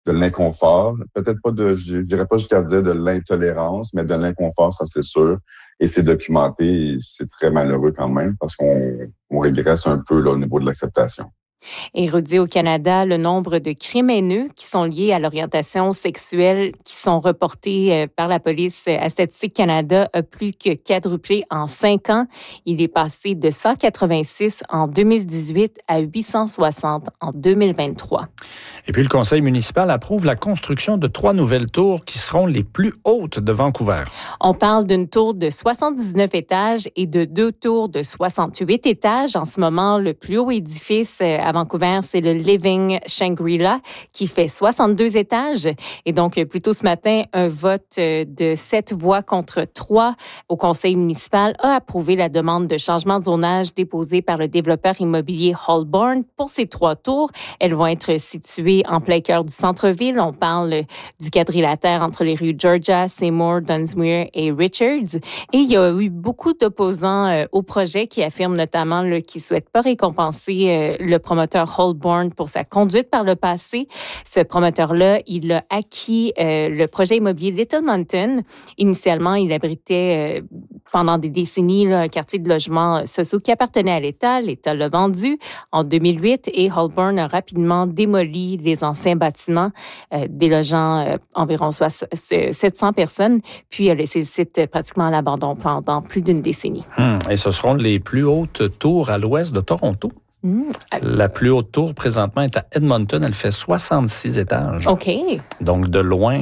de l'inconfort. Peut-être pas je dirais pas jusqu'à dire de l'intolérance, mais de l'inconfort, ça c'est sûr. Et c'est documenté et c'est très malheureux quand même parce qu'on régresse un peu là, au niveau de l'acceptation. Érudit au Canada, le nombre de crimes haineux qui sont liés à l'orientation sexuelle qui sont reportés par la police à Statistique Canada a plus que quadruplé en 5 ans. Il est passé de 186 en 2018 à 860 en 2023. Et puis, le conseil municipal approuve la construction de 3 nouvelles tours qui seront les plus hautes de Vancouver. On parle d'une tour de 79 étages et de 2 tours de 68 étages. En ce moment, le plus haut édifice à Vancouver, c'est le Living Shangri-La qui fait 62 étages. Et donc, plus tôt ce matin, un vote de 7 voix contre 3 au conseil municipal a approuvé la demande de changement de zonage déposée par le développeur immobilier Holborn pour ces 3 tours. Elles vont être situées en plein cœur du centre-ville. On parle du quadrilatère entre les rues Georgia, Seymour, Dunsmuir et Richards. Et il y a eu beaucoup d'opposants au projet qui affirment notamment qu'ils ne souhaitent pas récompenser le promoteur Holborn pour sa conduite par le passé. Ce promoteur-là, il a acquis le projet immobilier Little Mountain. Initialement, il abritait pendant des décennies un quartier de logements sociaux qui appartenait à l'État. L'État l'a vendu en 2008 et Holborn a rapidement démoli les anciens bâtiments délogeant environ 700 personnes, puis a laissé le site pratiquement à l'abandon pendant plus d'une décennie. Et ce seront les plus hautes tours à l'ouest de Toronto. La plus haute tour présentement est à Edmonton. Elle fait 66 étages. OK. Donc, de loin,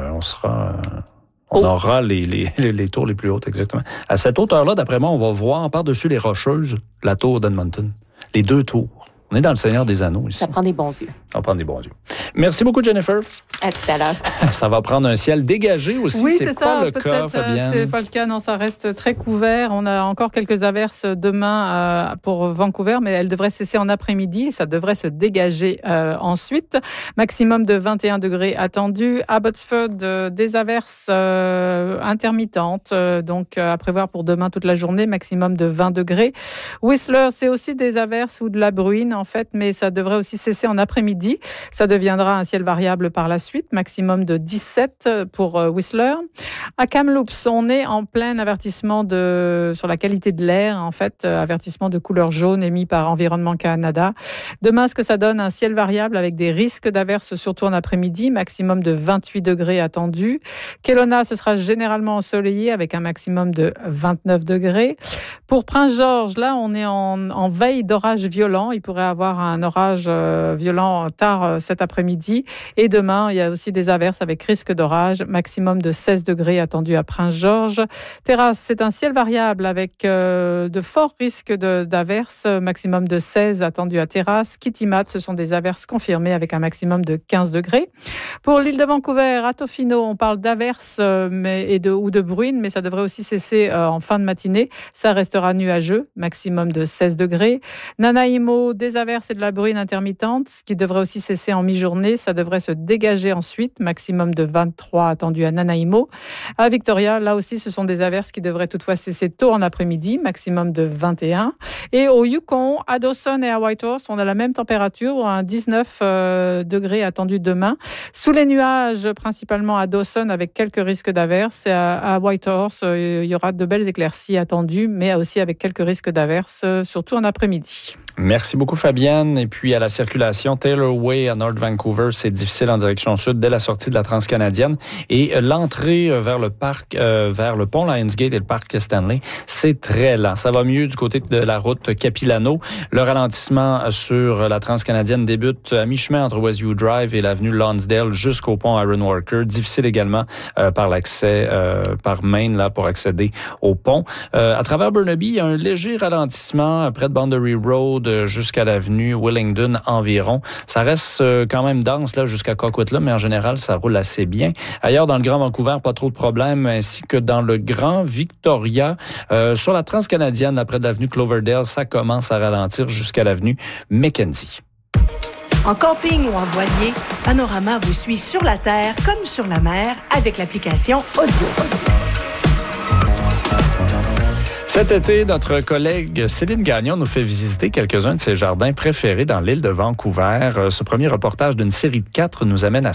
on aura les tours les plus hautes, exactement. À cette hauteur-là, d'après moi, on va voir par-dessus les Rocheuses la tour d'Edmonton. Les 2 tours. On est dans le Seigneur des Anneaux ici. Ça prend des bons yeux. Ça prend des bons yeux. Merci beaucoup, Jennifer. À tout à l'heure. Ça va prendre un ciel dégagé aussi. Oui, c'est pas le cas, Fabienne. C'est pas le cas, non, ça reste très couvert. On a encore quelques averses demain pour Vancouver, mais elles devraient cesser en après-midi et ça devrait se dégager ensuite. Maximum de 21 degrés attendu. À Abbotsford, des averses intermittentes, donc à prévoir pour demain toute la journée, maximum de 20 degrés. Whistler, c'est aussi des averses ou de la bruine, en fait, mais ça devrait aussi cesser en après-midi. Ça deviendra un ciel variable par la suite, maximum de 17 pour Whistler. À Kamloops, on est en plein avertissement sur la qualité de l'air, en fait, avertissement de couleur jaune émis par Environnement Canada. Demain, ce que ça donne, un ciel variable avec des risques d'averses, surtout en après-midi, maximum de 28 degrés attendu. Kelowna, ce sera généralement ensoleillé avec un maximum de 29 degrés. Pour Prince-Georges, là, on est en veille d'orage violent. Il pourrait avoir un orage violent tard cet après-midi. Et demain, il y a aussi des averses avec risque d'orage, maximum de 16 degrés attendu à Prince-Georges. Terrasse, c'est un ciel variable avec de forts risques d'averses, maximum de 16 attendu à Terrasse. Kitimat, ce sont des averses confirmées avec un maximum de 15 degrés. Pour l'île de Vancouver, à Tofino, on parle d'averses ou de bruine, mais ça devrait aussi cesser en fin de matinée. Ça restera nuageux, maximum de 16 degrés. Nanaimo, des averses et de la bruine intermittente, ce qui devrait aussi cesser en mi-journée. Ça devrait se dégager ensuite, maximum de 23 attendu à Nanaimo. À Victoria, là aussi, ce sont des averses qui devraient toutefois cesser tôt en après-midi, maximum de 21. Et au Yukon, à Dawson et à Whitehorse, on a la même température, un 19 degrés attendu demain. Sous les nuages, principalement à Dawson, avec quelques risques d'averses. Et à Whitehorse, il y aura de belles éclaircies attendues, mais aussi avec quelques risques d'averses, surtout en après-midi. Merci beaucoup, Fabienne. Et puis, à la circulation, Taylor Way à North Vancouver, c'est difficile en direction sud dès la sortie de la Transcanadienne. Et l'entrée vers le parc, vers le pont Lionsgate et le parc Stanley, c'est très lent. Ça va mieux du côté de la route Capilano. Le ralentissement sur la Transcanadienne débute à mi-chemin entre Westview Drive et l'avenue Lonsdale jusqu'au pont Ironworker. Difficile également par l'accès par Main là, pour accéder au pont. À travers Burnaby, il y a un léger ralentissement près de Boundary Road jusqu'à l'avenue Willingdon environ. Ça reste quand même dense là jusqu'à Coquitlam, mais en général, ça roule assez bien. Ailleurs, dans le Grand Vancouver, pas trop de problèmes, ainsi que dans le Grand Victoria. Sur la Transcanadienne, là, près de l'avenue Cloverdale, ça commence à ralentir jusqu'à l'avenue Mackenzie. En camping ou en voilier, Panorama vous suit sur la terre comme sur la mer avec l'application Audio. Cet été, notre collègue Céline Gagnon nous fait visiter quelques-uns de ses jardins préférés dans l'île de Vancouver. Ce premier reportage d'une série de 4 nous amène à